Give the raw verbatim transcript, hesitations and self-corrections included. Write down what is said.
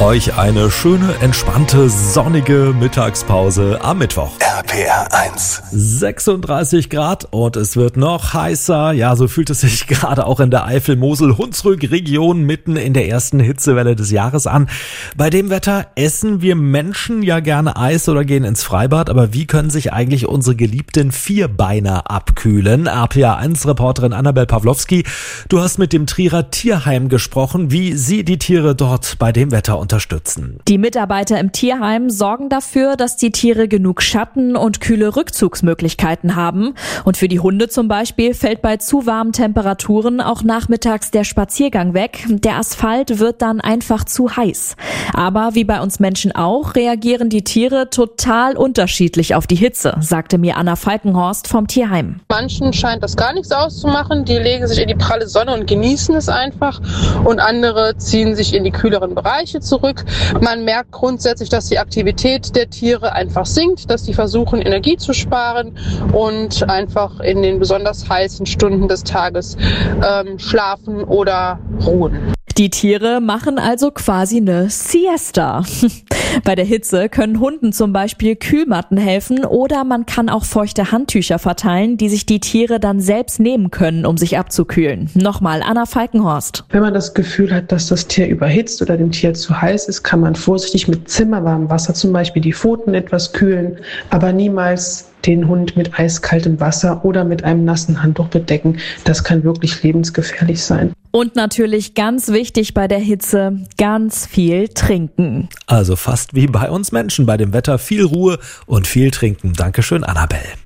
Euch eine schöne, entspannte, sonnige Mittagspause am Mittwoch. R P R eins. sechsunddreißig Grad und es wird noch heißer. Ja, so fühlt es sich gerade auch in der Eifel-Mosel-Hunsrück-Region mitten in der ersten Hitzewelle des Jahres an. Bei dem Wetter essen wir Menschen ja gerne Eis oder gehen ins Freibad. Aber wie können sich eigentlich unsere geliebten Vierbeiner abkühlen? R P R eins Reporterin Annabel Pawlowski, du hast mit dem Trierer Tierheim gesprochen, wie sie die Tiere dort bei dem Wetter unterstützen. Die Mitarbeiter im Tierheim sorgen dafür, dass die Tiere genug Schatten und kühle Rückzugsmöglichkeiten haben. Und für die Hunde zum Beispiel fällt bei zu warmen Temperaturen auch nachmittags der Spaziergang weg. Der Asphalt wird dann einfach zu heiß. Aber wie bei uns Menschen auch, reagieren die Tiere total unterschiedlich auf die Hitze, sagte mir Anna Falkenhorst vom Tierheim. Manchen scheint das gar nichts auszumachen. Die legen sich in die pralle Sonne und genießen es einfach. Und andere ziehen sich in die kühleren Bereiche zurück. Man merkt grundsätzlich, dass die Aktivität der Tiere einfach sinkt, dass die versuchen, Energie zu sparen und einfach in den besonders heißen Stunden des Tages ähm, schlafen oder ruhen. Die Tiere machen also quasi eine Siesta. Bei der Hitze können Hunden zum Beispiel Kühlmatten helfen oder man kann auch feuchte Handtücher verteilen, die sich die Tiere dann selbst nehmen können, um sich abzukühlen. Nochmal Anna Falkenhorst. Wenn man das Gefühl hat, dass das Tier überhitzt oder dem Tier zu heiß ist, kann man vorsichtig mit zimmerwarmem Wasser zum Beispiel die Pfoten etwas kühlen, aber niemals den Hund mit eiskaltem Wasser oder mit einem nassen Handtuch bedecken. Das kann wirklich lebensgefährlich sein. Und natürlich ganz wichtig bei der Hitze, ganz viel trinken. Also fast wie bei uns Menschen bei dem Wetter, viel Ruhe und viel trinken. Dankeschön, Annabel.